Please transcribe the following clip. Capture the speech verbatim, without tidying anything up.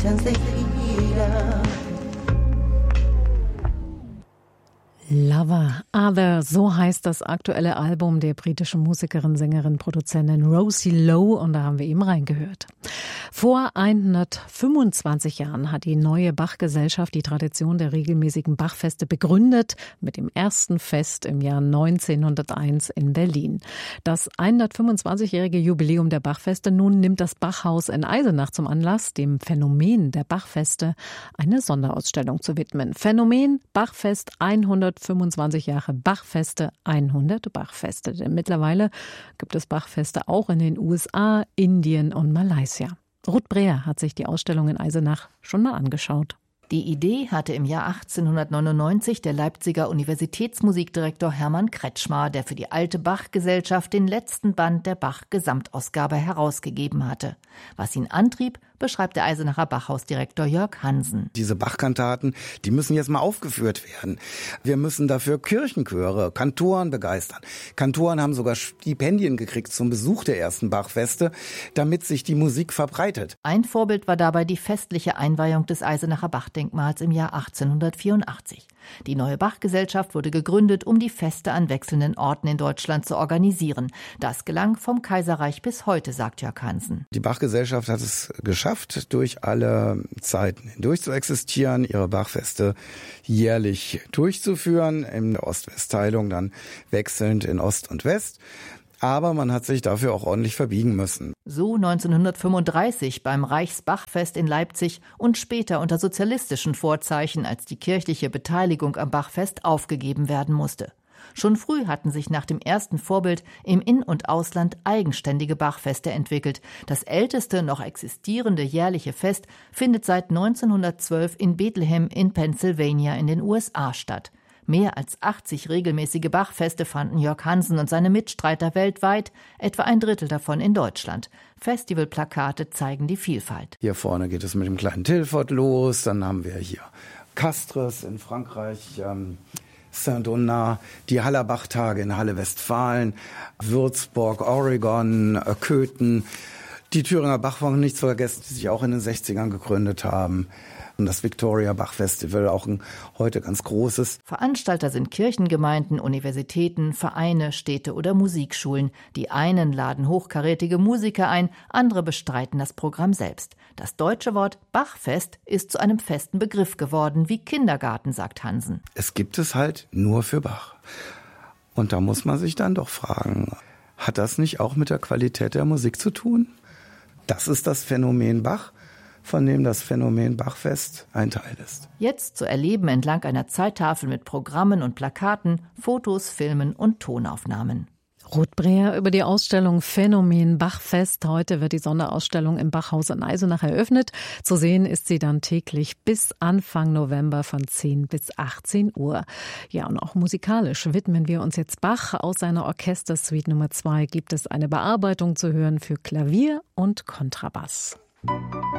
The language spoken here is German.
chance they hear. Lover, Other, so heißt das aktuelle Album der britischen Musikerin, Sängerin, Produzentin Rosie Lowe, und da haben wir eben reingehört. Vor hundertfünfundzwanzig Jahren hat die Neue Bach-Gesellschaft die Tradition der regelmäßigen Bachfeste begründet, mit dem ersten Fest im Jahr neunzehnhunderteins in Berlin. Das hundertfünfundzwanzigjährige Jubiläum der Bachfeste nun nimmt das Bachhaus in Eisenach zum Anlass, dem Phänomen der Bachfeste eine Sonderausstellung zu widmen. Phänomen Bachfest hundertfünfundzwanzig Jahre Bachfeste, hundert Bachfeste. Denn mittlerweile gibt es Bachfeste auch in den U S A, Indien und Malaysia. Ruth Breher hat sich die Ausstellung in Eisenach schon mal angeschaut. Die Idee hatte im Jahr achtzehnhundertneunundneunzig der Leipziger Universitätsmusikdirektor Hermann Kretschmar, der für die Alte Bach-Gesellschaft den letzten Band der Bach-Gesamtausgabe herausgegeben hatte. Was ihn antrieb, beschreibt der Eisenacher Bachhausdirektor Jörg Hansen. Diese Bachkantaten, die müssen jetzt mal aufgeführt werden. Wir müssen dafür Kirchenchöre, Kantoren begeistern. Kantoren haben sogar Stipendien gekriegt zum Besuch der ersten Bachfeste, damit sich die Musik verbreitet. Ein Vorbild war dabei die festliche Einweihung des Eisenacher Bachdenkmals im Jahr achtzehnhundertvierundachtzig. Die Neue Bachgesellschaft wurde gegründet, um die Feste an wechselnden Orten in Deutschland zu organisieren. Das gelang vom Kaiserreich bis heute, sagt Jörg Hansen. Die Bachgesellschaft hat es geschafft, durch alle Zeiten hindurch zu existieren, ihre Bachfeste jährlich durchzuführen, in der Ost-West-Teilung dann wechselnd in Ost und West. Aber man hat sich dafür auch ordentlich verbiegen müssen. So neunzehnhundertfünfunddreißig beim Reichsbachfest in Leipzig und später unter sozialistischen Vorzeichen, als die kirchliche Beteiligung am Bachfest aufgegeben werden musste. Schon früh hatten sich nach dem ersten Vorbild im In- und Ausland eigenständige Bachfeste entwickelt. Das älteste noch existierende jährliche Fest findet seit neunzehnhundertzwölf in Bethlehem in Pennsylvania in den U S A statt. Mehr als achtzig regelmäßige Bachfeste fanden Jörg Hansen und seine Mitstreiter weltweit, etwa ein Drittel davon in Deutschland. Festivalplakate zeigen die Vielfalt. Hier vorne geht es mit dem kleinen Tilford los, dann haben wir hier Castres in Frankreich, ähm, Saint-Donat, die Hallerbachtage in Halle Westfalen, Würzburg, Oregon, äh, Köthen, die Thüringer Bachwochen nicht zu vergessen, die sich auch in den sechzigern gegründet haben. Und das Victoria Bach Festival, auch ein heute ganz großes. Veranstalter sind Kirchengemeinden, Universitäten, Vereine, Städte oder Musikschulen. Die einen laden hochkarätige Musiker ein, andere bestreiten das Programm selbst. Das deutsche Wort Bachfest ist zu einem festen Begriff geworden, wie Kindergarten, sagt Hansen. Es gibt es halt nur für Bach. Und da muss man sich dann doch fragen, hat das nicht auch mit der Qualität der Musik zu tun? Das ist das Phänomen Bach, von dem das Phänomen Bachfest ein Teil ist. Jetzt zu erleben entlang einer Zeittafel mit Programmen und Plakaten, Fotos, Filmen und Tonaufnahmen. Ruth Breher über die Ausstellung Phänomen Bachfest. Heute wird die Sonderausstellung im Bachhaus in Eisenach eröffnet. Zu sehen ist sie dann täglich bis Anfang November von zehn bis achtzehn Uhr. Ja, und auch musikalisch widmen wir uns jetzt Bach. Aus seiner Orchestersuite Nummer zwei gibt es eine Bearbeitung zu hören für Klavier und Kontrabass.